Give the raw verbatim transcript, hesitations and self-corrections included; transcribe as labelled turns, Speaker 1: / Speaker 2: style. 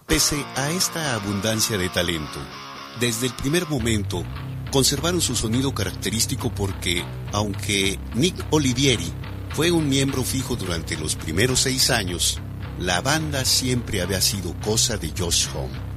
Speaker 1: Pese a esta abundancia de talento, desde el primer momento conservaron su sonido característico porque, aunque Nick Olivieri fue un miembro fijo durante los primeros seis años, la banda siempre había sido cosa de Josh Homme.